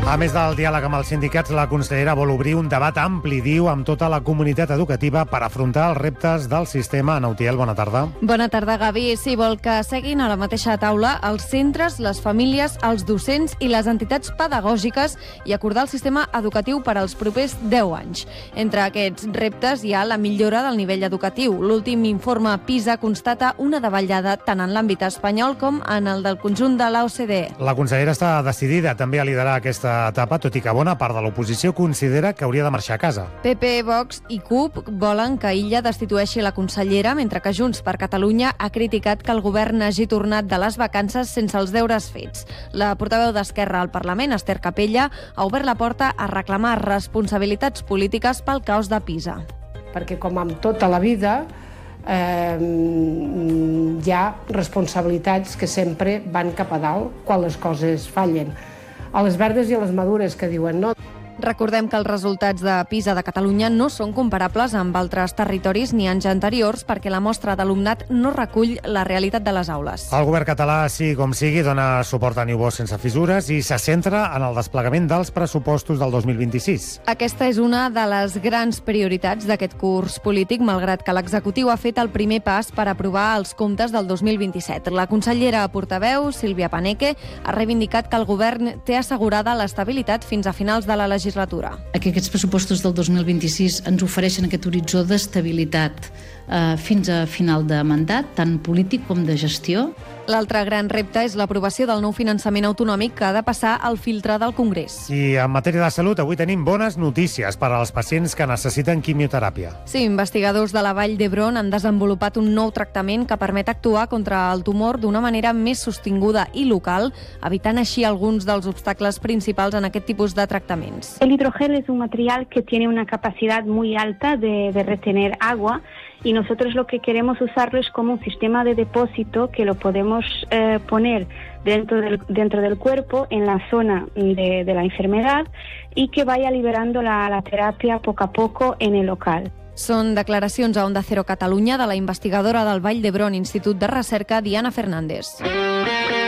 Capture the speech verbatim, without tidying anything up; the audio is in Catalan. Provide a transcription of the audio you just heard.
A més del diàleg amb els sindicats, la consellera vol obrir un debat ampli, diu, amb tota la comunitat educativa per afrontar els reptes del sistema. Nautiel, bona tarda. Bona tarda, Gavi. Sí, vol que seguin a la mateixa taula els centres, les famílies, els docents i les entitats pedagògiques i acordar el sistema educatiu per als propers deu anys. Entre aquests reptes hi ha la millora del nivell educatiu. L'últim informe PISA constata una davallada tant en l'àmbit espanyol com en el del conjunt de l'O C D E. La consellera està decidida també a liderar aquesta etapa, tot i que bona part de l'oposició considera que hauria de marxar a casa. P P, Vox i C U P volen que Illa destitueixi la consellera, mentre que Junts per Catalunya ha criticat que el govern hagi tornat de les vacances sense els deures fets. La portaveu d'Esquerra al Parlament, Esther Capella, ha obert la porta a reclamar responsabilitats polítiques pel caos de PISA. Perquè, com amb tota la vida, eh, hi ha responsabilitats que sempre van cap a dalt quan les coses fallen. A les verdes i a les madures, que diuen no. Recordem que els resultats de PISA de Catalunya no són comparables amb altres territoris ni anys anteriors perquè la mostra d'alumnat no recull la realitat de les aules. El govern català, sigui com sigui, dona suport a Niubó sense fissures i se centra en el desplegament dels pressupostos del dos mil vint-i-sis. Aquesta és una de les grans prioritats d'aquest curs polític, malgrat que l'executiu ha fet el primer pas per aprovar els comptes del dos mil vint-i-set. La consellera portaveu, Sílvia Paneque, ha reivindicat que el govern té assegurada l'estabilitat fins a finals de la legislatura. Que aquests pressupostos del dos mil vint-i-sis ens ofereixen aquest horitzó d'estabilitat eh, fins a final de mandat, tant polític com de gestió. L'altre gran repte és l'aprovació del nou finançament autonòmic que ha de passar al filtre del Congrés. I en matèria de salut, avui tenim bones notícies per als pacients que necessiten quimioteràpia. Sí, investigadors de la Vall d'Hebron han desenvolupat un nou tractament que permet actuar contra el tumor d'una manera més sostinguda i local, evitant així alguns dels obstacles principals en aquest tipus de tractaments. El hidrogel es un material que tiene una capacidad muy alta de, de retener agua y nosotros lo que queremos usarlo es como un sistema de depósito que lo podemos eh, poner dentro del, dentro del cuerpo, en la zona de, de la enfermedad y que vaya liberando la, la terapia poco a poco en el local. Són declaracions a Onda Cero Catalunya de la investigadora del Vall d'Hebron Institut de Recerca, Diana Fernández.